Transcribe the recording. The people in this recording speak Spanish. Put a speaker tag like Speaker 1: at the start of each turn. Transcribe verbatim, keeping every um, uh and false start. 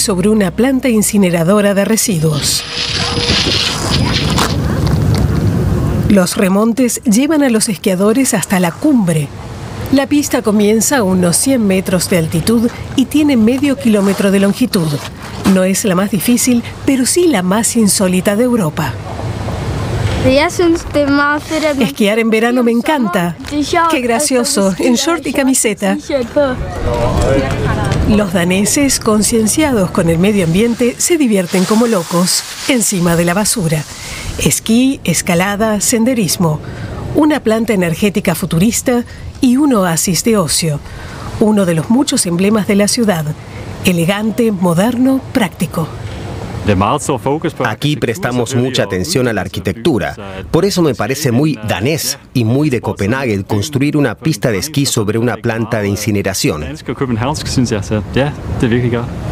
Speaker 1: sobre una planta incineradora de residuos. Los remontes llevan a los esquiadores hasta la cumbre. La pista comienza a unos cien metros de altitud y tiene medio kilómetro de longitud. No es la más difícil, pero sí la más insólita de Europa. Esquiar en verano me encanta. ¡Qué gracioso! En short y camiseta. Los daneses, concienciados con el medio ambiente, se divierten como locos encima de la basura. Esquí, escalada, senderismo. Una planta energética futurista y un oasis de ocio. Uno de los muchos emblemas de la ciudad. Elegante, moderno, práctico.
Speaker 2: Aquí prestamos mucha atención a la arquitectura. Por eso me parece muy danés y muy de Copenhague construir una pista de esquí sobre una planta de incineración.